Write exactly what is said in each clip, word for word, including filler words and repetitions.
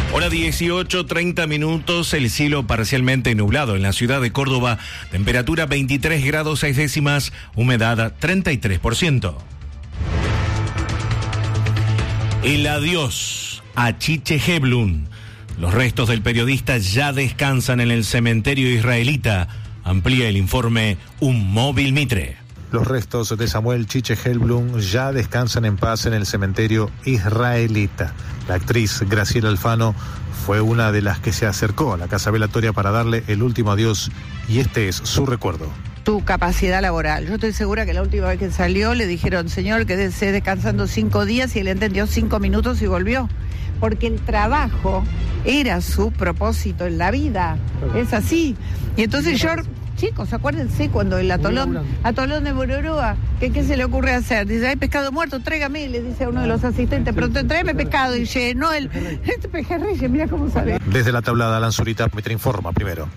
Hora dieciocho, treinta minutos, el cielo parcialmente nublado en la ciudad de Córdoba, temperatura veintitrés grados seis décimas, humedad treinta y tres por ciento. El adiós a Chiche Heblum. Los restos del periodista ya descansan en el cementerio israelita. Amplía el informe Un Móvil Mitre. Los restos de Samuel Chiche Heblum ya descansan en paz en el cementerio israelita. La actriz Graciela Alfano fue una de las que se acercó a la casa velatoria para darle el último adiós y este es su recuerdo. Tu capacidad laboral. Yo estoy segura que la última vez que salió le dijeron, señor, quédese descansando cinco días y él entendió cinco minutos y volvió. Porque el trabajo era su propósito en la vida. Es así. Y entonces yo... Chicos, acuérdense cuando el atolón, atolón de Bororoa, ¿qué, ¿qué se le ocurre hacer? Dice, hay pescado muerto, tráigame, le dice a uno de los asistentes, pronto tráeme pescado, y llenó el, este pejerrey, mira cómo sabe. Desde la tablada, Alan Zurita, Mitre informa primero.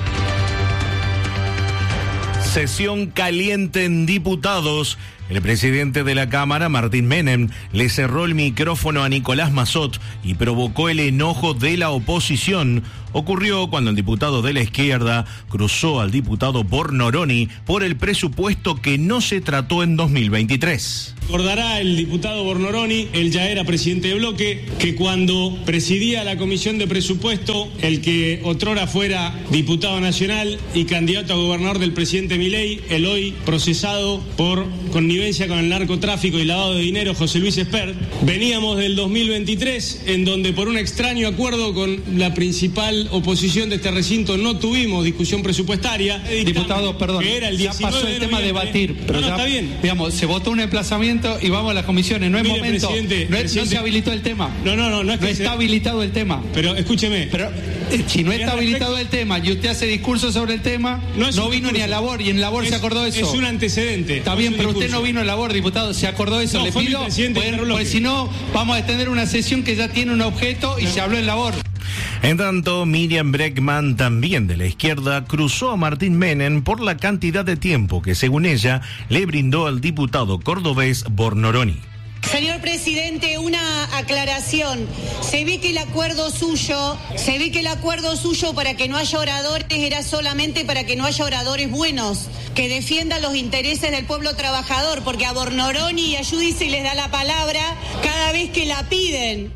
Sesión caliente en diputados. El presidente de la Cámara, Martín Menem, le cerró el micrófono a Nicolás Massot y provocó el enojo de la oposición. Ocurrió cuando el diputado de la izquierda cruzó al diputado Bornoroni por el presupuesto que no se trató en dos mil veintitrés. Recordará el diputado Bornoroni, él ya era presidente de bloque, que cuando presidía la comisión de presupuesto, el que otrora fuera diputado nacional y candidato a gobernador del presidente Milei, el hoy procesado por connivencia con el narcotráfico y lavado de dinero, José Luis Espert, veníamos del dos mil veintitrés, en donde por un extraño acuerdo con la principal oposición de este recinto no tuvimos discusión presupuestaria. Diputado, perdón, era el ya pasó el de tema de debatir, pero no, no, ya, está bien. Digamos, se votó un emplazamiento y vamos a las comisiones, no es Mire, momento, presidente, no, es, presidente, no se habilitó el tema. No, no, no, no, es no que está se... habilitado el tema. Pero escúcheme. Pero eh, si no está habilitado el tema y usted hace discurso sobre el tema, no, no vino ni a labor y en labor es, se acordó eso. Es un antecedente. Está no bien, es pero discurso. usted no vino a labor, diputado, se acordó eso, no, le pido, porque, porque si no vamos a extender una sesión que ya tiene un objeto y no. se habló en labor. En tanto, Miriam Bregman, también de la izquierda, cruzó a Martín Menem por la cantidad de tiempo que, según ella, le brindó al diputado cordobés Bornoroni. Señor presidente, una aclaración. Se ve que el acuerdo suyo, se ve que el acuerdo suyo para que no haya oradores era solamente para que no haya oradores buenos, que defiendan los intereses del pueblo trabajador, porque a Bornoroni y a Giudice les da la palabra cada vez que la piden.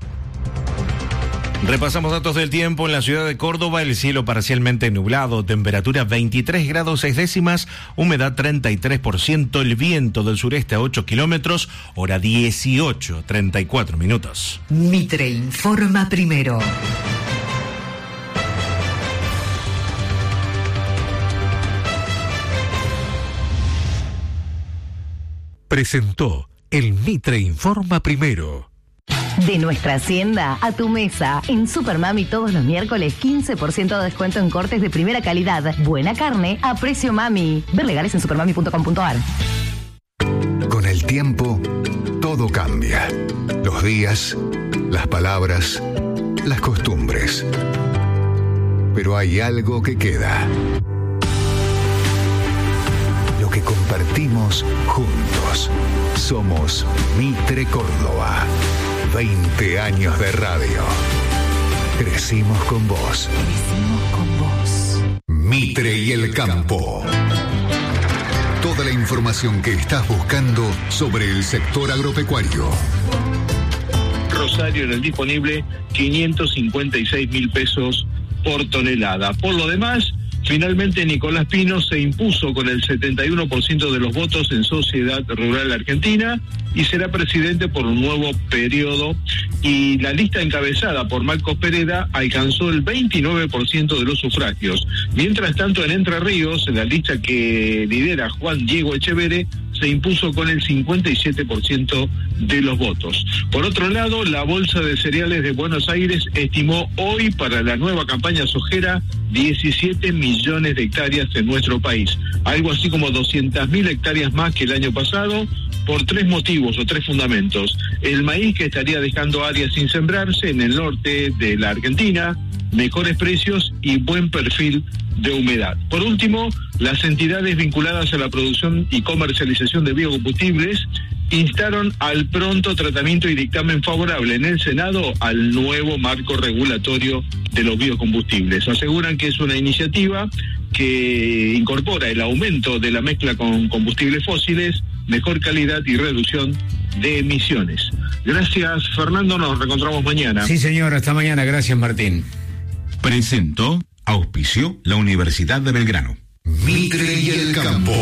Repasamos datos del tiempo en la ciudad de Córdoba, el cielo parcialmente nublado, temperatura veintitrés grados seis décimas, humedad treinta y tres por ciento, el viento del sureste a ocho kilómetros, hora dieciocho, treinta y cuatro minutos. Mitre informa primero. Presentó el Mitre informa primero. De nuestra hacienda a tu mesa. En Supermami todos los miércoles quince por ciento de descuento en cortes de primera calidad. Buena carne a precio mami. Ver legales en supermami punto com punto a r. Con el tiempo, todo cambia. Los días, las palabras, las costumbres. Pero hay algo que queda. Lo que compartimos juntos. Somos Mitre Córdoba. veinte años de radio. Crecimos con vos. Crecimos con vos. Mitre y el campo. Toda la información que estás buscando sobre el sector agropecuario. Rosario en el disponible quinientos cincuenta y seis mil pesos por tonelada. Por lo demás, finalmente Nicolás Pino se impuso con el setenta y uno por ciento de los votos en Sociedad Rural Argentina y será presidente por un nuevo periodo, y la lista encabezada por Marcos Pereda alcanzó el veintinueve por ciento de los sufragios. Mientras tanto, en Entre Ríos, la lista que lidera Juan Diego Echeverre se impuso con el cincuenta y siete por ciento de los votos. Por otro lado, la Bolsa de Cereales de Buenos Aires estimó hoy para la nueva campaña sojera diecisiete millones de hectáreas en nuestro país, algo así como doscientas mil hectáreas más que el año pasado, por tres motivos o tres fundamentos. El maíz, que estaría dejando áreas sin sembrarse en el norte de la Argentina, mejores precios y buen perfil de humedad. Por último, las entidades vinculadas a la producción y comercialización de biocombustibles instaron al pronto tratamiento y dictamen favorable en el Senado al nuevo marco regulatorio de los biocombustibles. Aseguran que es una iniciativa que incorpora el aumento de la mezcla con combustibles fósiles, mejor calidad y reducción de emisiones. Gracias, Fernando, nos reencontramos mañana. Sí, señor, hasta mañana. Gracias, Martín. Presentó, auspició la Universidad de Belgrano. Mitre y el campo.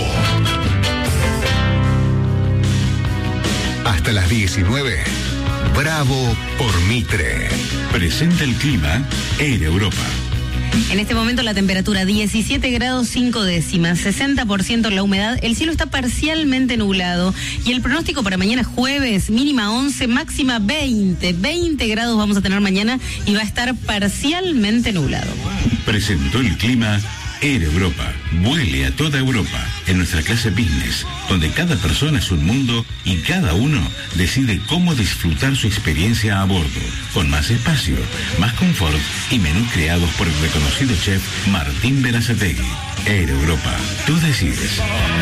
Hasta las diecinueve. Bravo por Mitre. Presenta el clima Air Europa. En este momento la temperatura diecisiete grados cinco décimas, sesenta por ciento la humedad, el cielo está parcialmente nublado y el pronóstico para mañana jueves, mínima once, máxima veinte, veinte grados vamos a tener mañana y va a estar parcialmente nublado. Presentó el clima Air Europa. Vuele a toda Europa en nuestra clase business, donde cada persona es un mundo y cada uno decide cómo disfrutar su experiencia a bordo, con más espacio, más confort y menús creados por el reconocido chef Martín Berazategui. Air Europa, tú decides.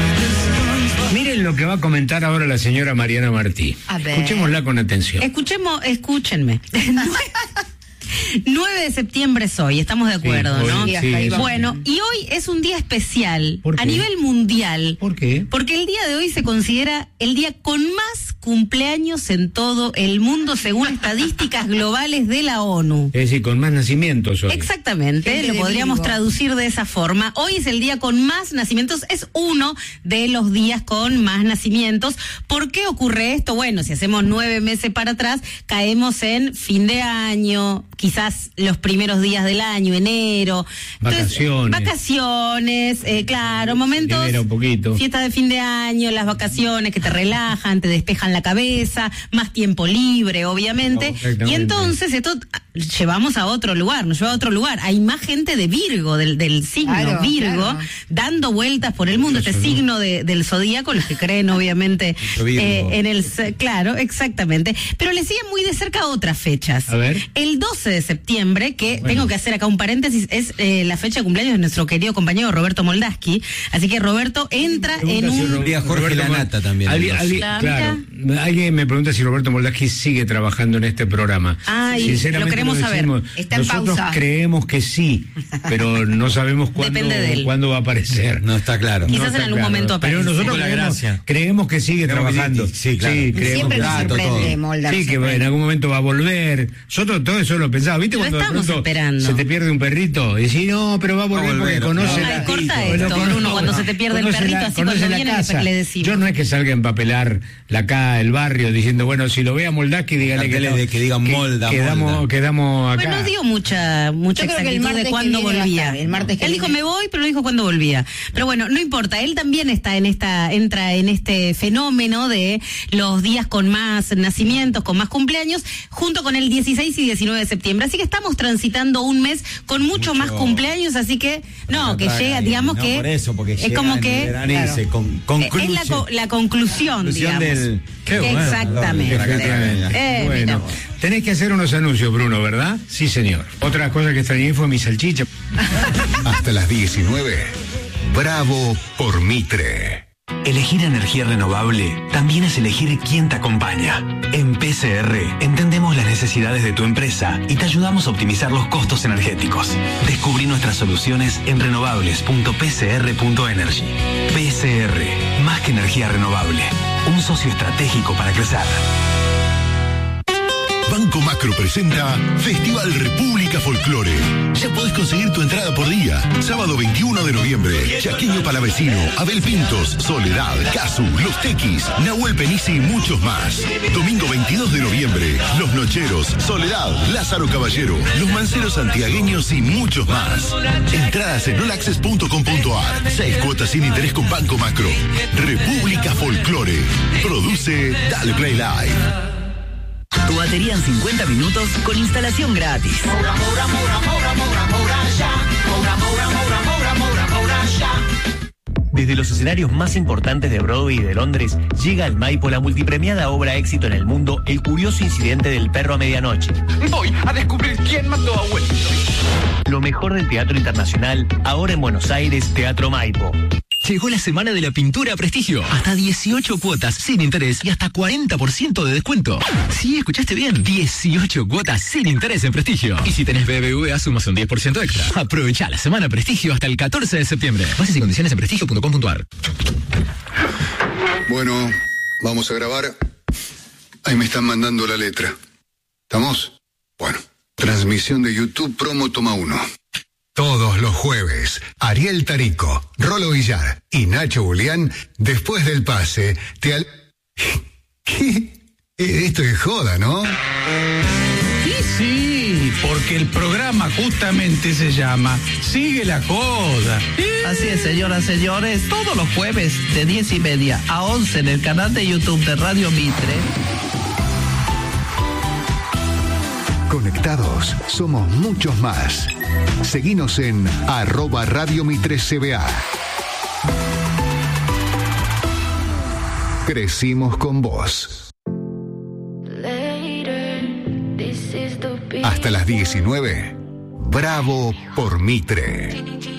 Miren lo que va a comentar ahora la señora Mariana Martí. A ver. Escuchémosla con atención. Escuchemos, escúchenme. nueve de septiembre es hoy, estamos de acuerdo, sí, ¿no? Hoy, sí, bueno, y hoy es un día especial ¿Por qué? a nivel mundial. ¿Por qué? Porque el día de hoy se considera el día con más cumpleaños en todo el mundo según estadísticas globales de la ONU. Es decir, con más nacimientos hoy. Exactamente, lo podríamos traducir de esa forma. Hoy es el día con más nacimientos, es uno de los días con más nacimientos. ¿Por qué ocurre esto? Bueno, si hacemos nueve meses para atrás, caemos en fin de año, quizás los primeros días del año, enero. Vacaciones. Entonces, vacaciones, eh, claro, momentos. Enero, un poquito. Fiesta de fin de año, las vacaciones que te relajan, te despejan la cabeza, más tiempo libre, obviamente. No, y entonces esto llevamos a otro lugar, nos lleva a otro lugar. Hay más gente de Virgo, del, del signo Claro, Virgo, claro. dando vueltas por el mundo, Eso, este ¿no? signo de, del zodíaco, los que creen obviamente Virgo. eh, en el... Claro, exactamente. Pero le siguen muy de cerca otras fechas. A ver. El doce de septiembre, que Bueno. tengo que hacer acá un paréntesis, es eh, la fecha de cumpleaños de nuestro querido compañero Roberto Moldaski. Así que Roberto entra en Pregunta si un... Roberto- Jorge Roberto Mol- Lanata también. Alguien- alguien- La- claro, alguien me pregunta si Roberto Moldaski sigue trabajando en este programa. Ay, Sinceramente, lo queremos saber. decimos, Está en nosotros pausa. creemos que sí, pero no sabemos cuándo, Depende de él. cuándo va a aparecer. No está claro. Quizás está en algún momento Pero aparece. nosotros Con la creemos, gracia. creemos que sigue Creemos que trabajando. sí, sí, claro. creemos Siempre que- nos Gato, sorprende, todo. Molda. Sí, nos que sorprende. en algún momento va a volver. Nosotros todo eso lo pensamos. ¿Viste Lo cuando de estamos pronto esperando. se te pierde un perrito? Y decís, no, pero va a volver, Va a volver. porque conoce Ay, la... corta Bueno, esto, conoce- Bruno, cuando se te pierde el conoce perrito, la- así conoce cuando la viene le- casa. le decimos. Yo no es que salga a empapelar la ca, el barrio, diciendo, bueno, si lo ve a Moldaski, dígale que, Carteles no, de que digan Molda, quedamos, Molda. quedamos acá. Bueno, no dio mucha, mucha Yo creo que el exactitud martes de que cuándo viene va a volvía. estar, el martes que él dijo viene. me voy, pero no dijo cuándo volvía. Pero bueno, no importa, él también está en esta, entra en este fenómeno de los días con más nacimientos, con más cumpleaños, junto con el dieciséis y diecinueve de septiembre. Así que estamos transitando un mes con mucho, Mucho. más cumpleaños, así que no, que llega, digamos no, que por eso, porque es llega como en que el verano y claro. se con- concluye. es la, co- la conclusión, Conclusión digamos. del- Qué bueno, Exactamente. Efectivamente. Eh, mira Bueno, vos. tenés que hacer unos anuncios, Bruno, ¿verdad? Sí, señor. Otra cosa que extrañé fue mi salchicha. Hasta las diecinueve. Bravo por Mitre. Elegir energía renovable también es elegir quién te acompaña. En P C R entendemos las necesidades de tu empresa y te ayudamos a optimizar los costos energéticos. Descubrí nuestras soluciones en renovables punto p c r punto energy. P C R, más que energía renovable, un socio estratégico para crecer. Banco Macro presenta Festival República Folclore. Ya podés conseguir tu entrada por día. Sábado veintiuno de noviembre. Chaqueño Palavecino, Abel Pintos, Soledad, Casu, Los Tequis, Nahuel Penisi y muchos más. Domingo veintidós de noviembre. Los Nocheros, Soledad, Lázaro Caballero, Los Manceros Santiagueños y muchos más. Entradas en olaccess punto com punto a r. Seis cuotas sin interés con Banco Macro. República Folclore. Produce Dale Play Live. Tu batería en cincuenta minutos con instalación gratis. Desde los escenarios más importantes de Broadway y de Londres, llega al Maipo la multipremiada obra éxito en el mundo, El curioso incidente del perro a medianoche. Voy a descubrir quién mató a Wellington. Lo mejor del teatro internacional, ahora en Buenos Aires, Teatro Maipo. Llegó la semana de la pintura Prestigio. Hasta dieciocho cuotas sin interés y hasta cuarenta por ciento de descuento. Sí, escuchaste bien. dieciocho cuotas sin interés en Prestigio. Y si tenés B B V A, sumas un diez por ciento extra. Aprovecha la semana Prestigio hasta el catorce de septiembre. Bases y condiciones en prestigio punto com punto a r. Bueno, vamos a grabar. Ahí me están mandando la letra. ¿Estamos? Bueno, transmisión de YouTube Promo Toma uno. Todos los jueves, Ariel Tarico, Rolo Villar y Nacho Julián, después del pase, te al... ¿Qué? Esto es joda, ¿no? Sí, sí, porque el programa justamente se llama Sigue la Joda. Así es, señoras y señores, todos los jueves de diez y media a once en el canal de YouTube de Radio Mitre. Conectados, somos muchos más. Seguinos en arroba Radio Mitre C B A. Crecimos con vos. Hasta las diecinueve. Bravo por Mitre.